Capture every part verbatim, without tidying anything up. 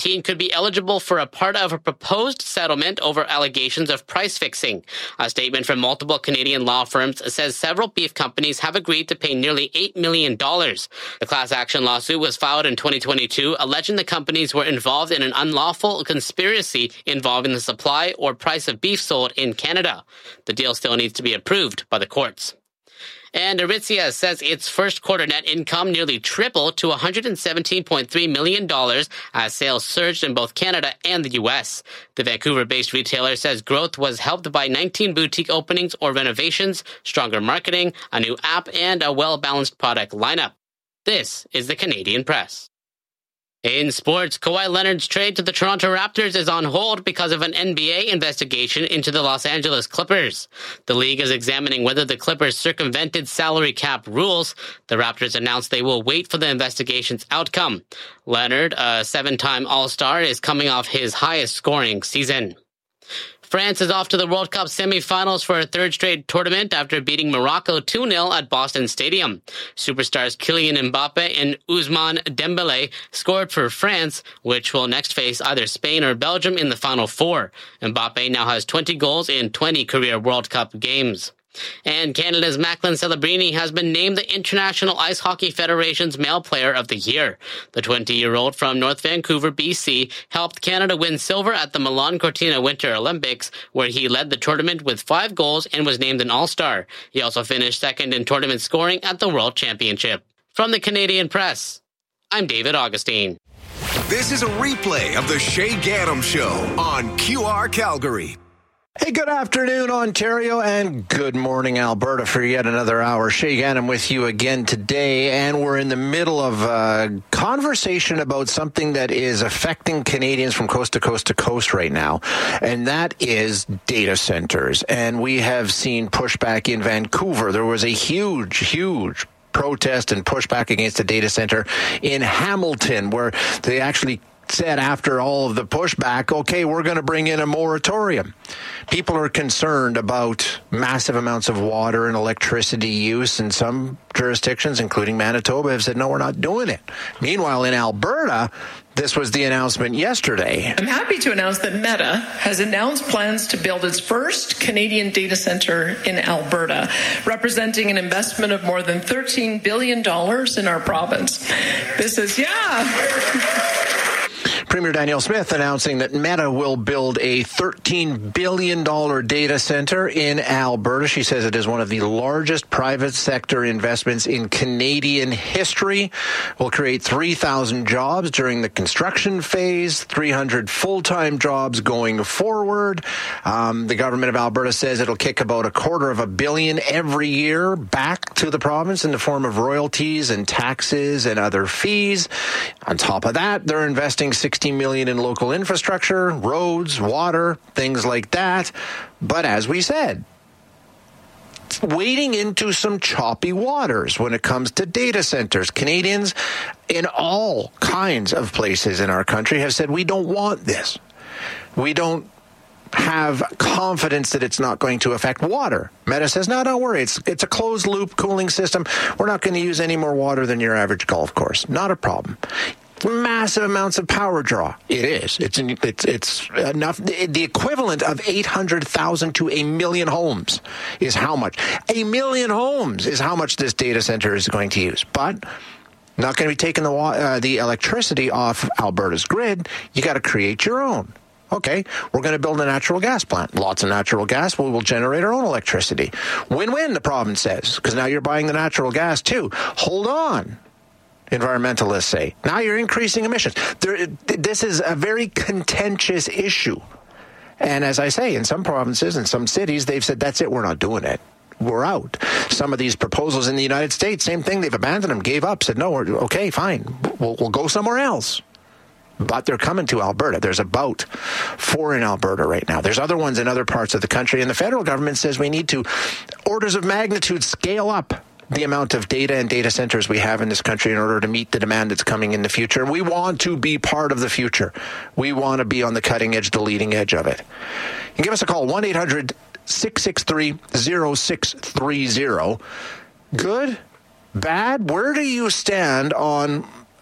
fifteen could be eligible for a part of a proposed settlement over allegations of price fixing. A statement from multiple Canadian law firms says several beef companies have agreed to pay nearly eight million dollars. The class action lawsuit was filed in twenty twenty-two, alleging the companies were involved in an unlawful conspiracy involving the supply or price of beef sold in Canada. The deal still needs to be approved by the courts. And Aritzia says its first quarter net income nearly tripled to one hundred seventeen point three million dollars as sales surged in both Canada and the U S. The Vancouver-based retailer says growth was helped by nineteen boutique openings or renovations, stronger marketing, a new app, and a well-balanced product lineup. This is the Canadian Press. In sports, Kawhi Leonard's trade to the Toronto Raptors is on hold because of an N B A investigation into the Los Angeles Clippers. The league is examining whether the Clippers circumvented salary cap rules. The Raptors announced they will wait for the investigation's outcome. Leonard, a seven-time All-Star, is coming off his highest scoring season. France is off to the World Cup semifinals for a third straight tournament after beating Morocco two nil at Boston Stadium. Superstars Kylian Mbappe and Ousmane Dembélé scored for France, which will next face either Spain or Belgium in the Final Four. Mbappe now has twenty goals in twenty career World Cup games. And Canada's Macklin Celebrini has been named the International Ice Hockey Federation's Male Player of the Year. The twenty-year-old from North Vancouver, B C, helped Canada win silver at the Milan Cortina Winter Olympics, where he led the tournament with five goals and was named an All-Star. He also finished second in tournament scoring at the World Championship. From the Canadian Press, I'm David Augustine. This is a replay of the Shay Gaddam Show on Q R Calgary. Hey, good afternoon, Ontario, and good morning, Alberta, for yet another hour. Shay Gaddam with you again today, and we're in the middle of a conversation about something that is affecting Canadians from coast to coast to coast right now, and that is data centers. And we have seen pushback in Vancouver. There was a huge, huge protest and pushback against a data center in Hamilton, where they actually said after all of the pushback, okay, we're going to bring in a moratorium. People are concerned about massive amounts of water and electricity use, and some jurisdictions, including Manitoba, have said, no, we're not doing it. Meanwhile, in Alberta, this was the announcement yesterday. I'm happy to announce that Meta has announced plans to build its first Canadian data center in Alberta, representing an investment of more than thirteen billion dollars in our province. This is, yeah... Premier Danielle Smith announcing that Meta will build a thirteen billion dollars data center in Alberta. She says it is one of the largest private sector investments in Canadian history. Will create three thousand jobs during the construction phase, three hundred full-time jobs going forward. Um, the government of Alberta says it'll kick about a quarter of a billion every year back to the province in the form of royalties and taxes and other fees. On top of that, they're investing sixty million in local infrastructure, roads, water, things like that. But as we said, wading into some choppy waters when it comes to data centers. Canadians in all kinds of places in our country have said, we don't want this. We don't have confidence that it's not going to affect water. Meta says, no, don't worry. It's it's a closed loop cooling system. We're not going to use any more water than your average golf course. Not a problem. Massive amounts of power draw. It is. It's it's it's enough. The equivalent of eight hundred thousand to a million homes is how much. A million homes is how much this data center is going to use. But not going to be taking the uh, the electricity off Alberta's grid. You got to create your own. Okay, we're going to build a natural gas plant. Lots of natural gas. We will generate our own electricity. Win-win, the province says, because now you're buying the natural gas too. Hold on. Environmentalists say. Now you're increasing emissions. There, this is a very contentious issue. And as I say, in some provinces and some cities, they've said, that's it, we're not doing it. We're out. Some of these proposals in the United States, same thing, they've abandoned them, gave up, said, no, we're, okay, fine, we'll, we'll go somewhere else. But they're coming to Alberta. There's about four in Alberta right now. There's other ones in other parts of the country. And the federal government says we need to, orders of magnitude, scale up the amount of data and data centers we have in this country in order to meet the demand that's coming in the future. And we want to be part of the future. We want to be on the cutting edge, the leading edge of it. You can give us a call, one eight hundred six six three zero six three zero. Good? Bad? Where do you stand on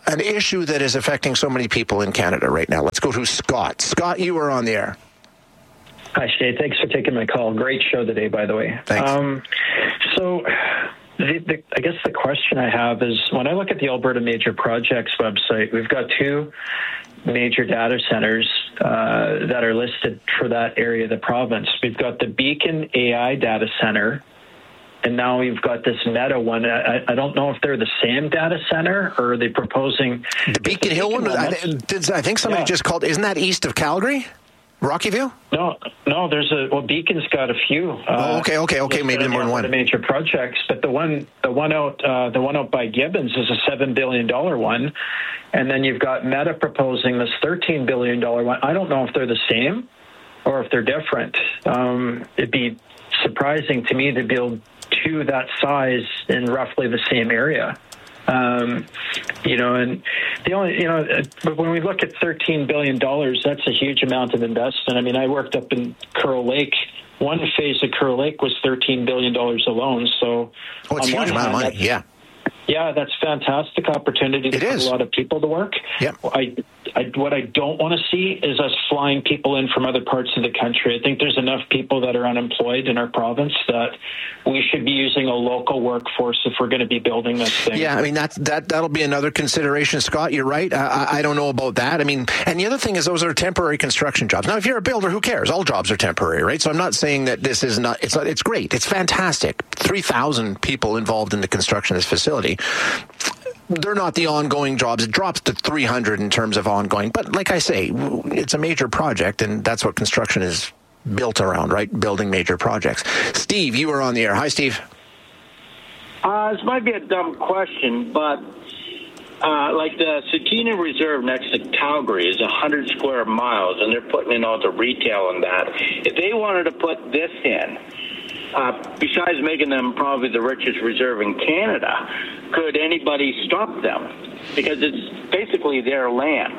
an issue that is affecting so many people in Canada right now. Let's go to Scott. Scott, you are on the air. Hi, Shay. Thanks for taking my call. Great show today, by the way. Thanks. Um, so the, the, I guess the question I have is, when I look at the Alberta Major Projects website, we've got two major data centers uh, that are listed for that area of the province. We've got the Beacon A I data center, and now we've got this Meta one. I, I don't know if they're the same data center, or are they proposing... The Beacon Hill one, I, did, I think somebody yeah. just called, isn't that east of Calgary? Rocky View? No, no. There's a well. Beacon's got a few. Uh, oh, okay, okay, okay. Maybe more than one. The major projects, but the one, the one out, uh, the one out by Gibbons is a seven billion dollar one, and then you've got Meta proposing this thirteen billion dollar one. I don't know if they're the same or if they're different. Um, it'd be surprising to me to build two that size in roughly the same area. Um, you know, and the only, you know, when we look at thirteen billion dollars, that's a huge amount of investment. I mean, I worked up in Curl Lake. One phase of Curl Lake was thirteen billion dollars alone. So, oh, it's a huge amount of money. Yeah. Yeah, that's fantastic opportunity to it put is. a lot of people to work. Yep. I, I, what I don't want to see is us flying people in from other parts of the country. I think there's enough people that are unemployed in our province that we should be using a local workforce if we're going to be building this thing. Yeah, I mean, that, that, that'll be another consideration, Scott. You're right. Uh, I, I don't know about that. I mean, and the other thing is those are temporary construction jobs. Now, if you're a builder, who cares? All jobs are temporary, right? So I'm not saying that this is not, it's not, it's great. It's fantastic. three thousand people involved in the construction of this facility. They're not the ongoing jobs. It drops to three hundred in terms of ongoing. But like I say, it's a major project, and that's what construction is built around, right? Building major projects. Steve, you are on the air. Hi, Steve. Uh, this might be a dumb question, but uh, like the Cetina Reserve next to Calgary is one hundred square miles, and they're putting in all the retail and that. If they wanted to put this in, Uh, besides making them probably the richest reserve in Canada, could anybody stop them? Because it's basically their land.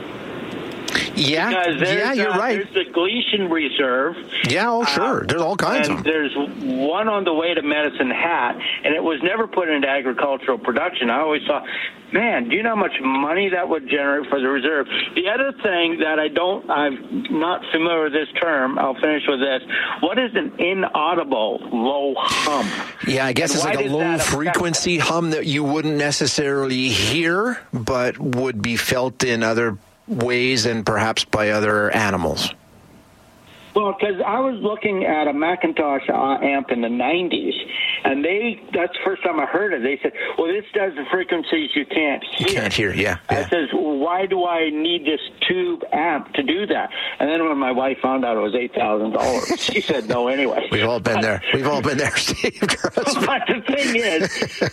Yeah, yeah, you're uh, right. There's the Gleason Reserve. Yeah, oh, sure. Uh, there's all kinds and of them. There's one on the way to Medicine Hat, and it was never put into agricultural production. I always thought, man, do you know how much money that would generate for the reserve? The other thing that I don't, I'm not familiar with this term, I'll finish with this. What is an inaudible low hum? Yeah, I guess and it's like a low frequency hum that you wouldn't necessarily hear, but would be felt in other ways and perhaps by other animals. Well, because I was looking at a Macintosh uh, amp in the nineties, and they that's the first time I heard it. They said, well, this does the frequencies you can't hear. You can't hear, yeah. I yeah. says, well, why do I need this tube amp to do that? And then when my wife found out it was eight thousand dollars, she said no anyway. We've all been there. We've all been there, Steve. But the thing is,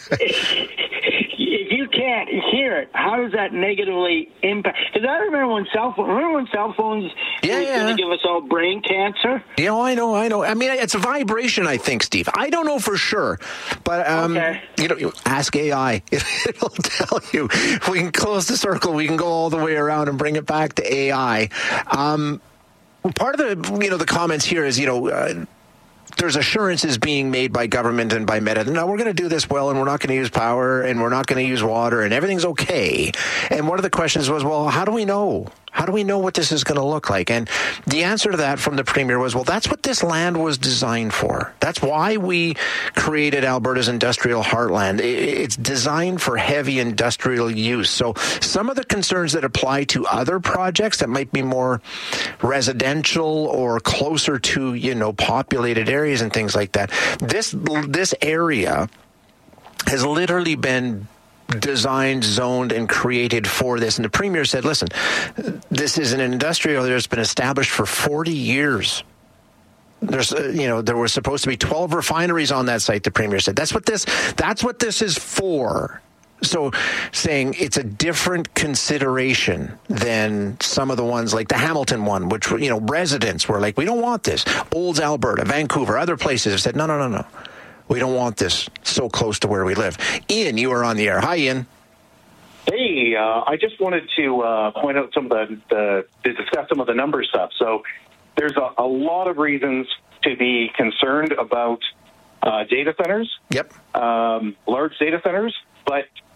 if you can't hear it, how does that negatively impact? Because I remember when cell phones, remember when cell phones yeah, were yeah. going to give us all brain cancer? Yeah, I know, I know. I mean, it's a vibration, I think, Steve. I don't know for sure, but um, okay. you know, ask A I. It'll tell you. If we can close the circle, we can go all the way around and bring it back to A I. Um, part of the, you know, the comments here is, you know, uh, there's assurances being made by government and by Meta. No, we're going to do this well, and we're not going to use power, and we're not going to use water, and everything's okay. And one of the questions was, well, how do we know? How do we know what this is going to look like? And the answer to that from the Premier was, well, that's what this land was designed for. That's why we created Alberta's industrial heartland. It's designed for heavy industrial use. So some of the concerns that apply to other projects that might be more residential or closer to, you know, populated areas and things like that, this this area has literally been designed, zoned, and created for this. And the Premier said, listen, this is an industrial that's been established for forty years. There's, uh, you know, there were supposed to be twelve refineries on that site, the Premier said. That's what this, that's what this is for. So saying it's a different consideration than some of the ones like the Hamilton one, which, you know, residents were like, we don't want this. Olds, Alberta, Vancouver, other places have said, no, no, no, no. We don't want this so close to where we live. Ian, you are on the air. Hi, Ian. Hey, uh, I just wanted to uh, point out some of the, the, to discuss some of the number stuff. So there's a, a lot of reasons to be concerned about uh, data centers. Yep. Um, large data centers. But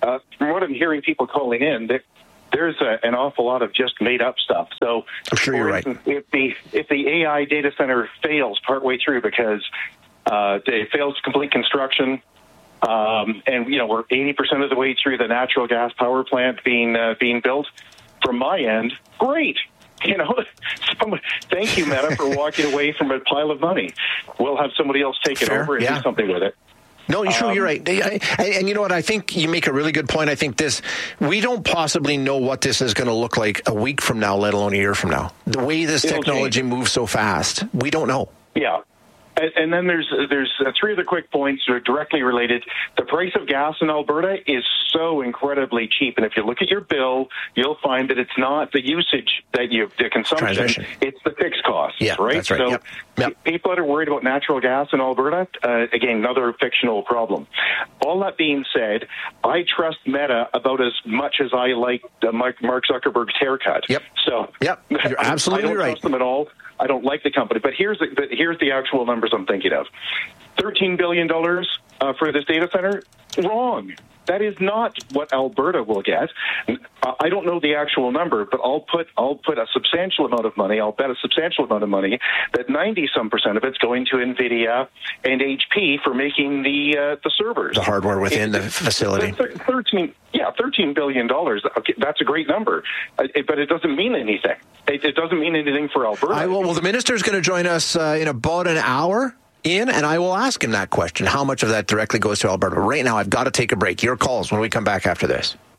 uh, from what I'm hearing people calling in, that there's a, an awful lot of just made up stuff. So I'm sure you're right. If the if the A I data center fails partway through because uh, it fails to complete construction, um, and you know we're eighty percent of the way through the natural gas power plant being uh, being built, from my end, great. You know, thank you, Meta, for walking away from a pile of money. We'll have somebody else take it Fair, over and yeah. do something with it. No, you're, Um, you're right. And, and you know what? I think you make a really good point. I think this, we don't possibly know what this is going to look like a week from now, let alone a year from now. The way this It'll technology change. moves so fast, we don't know. Yeah. And, and then there's there's uh, three other quick points that are directly related. The price of gas in Alberta is so incredibly cheap. And if you look at your bill, you'll find that it's not the usage that you, the consumption, Transmission. it's the fixed costs, Yeah, right? that's right. So Yep. Yep. people that are worried about natural gas in Alberta, uh, again, another fictional problem. All that being said, I trust Meta about as much as I like uh, Mark Zuckerberg's haircut. Yep. So Yep. You're absolutely I don't right. trust them at all. I don't like the company, but here's the, but here's the actual numbers I'm thinking of. thirteen billion dollars uh, for this data center? Wrong. That is not what Alberta will get. I don't know the actual number, but I'll put I'll put a substantial amount of money, I'll bet a substantial amount of money, that ninety-some percent of it's going to NVIDIA and H P for making the uh, the servers. The hardware within the facility. thirteen, yeah, thirteen billion dollars. Okay, that's a great number, uh, it, but it doesn't mean anything. It, it doesn't mean anything for Alberta. I will, well, the minister is going to join us uh, in about an hour. Ian, and I will ask him that question. How much of that directly goes to Alberta? Right now, I've got to take a break. Your calls when we come back after this.